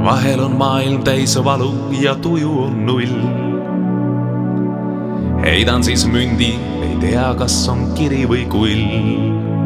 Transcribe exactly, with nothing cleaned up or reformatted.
vahel on maailm täis valu ja tuju on null. heidan siis mündi, ei tea, kas on kiri või kull.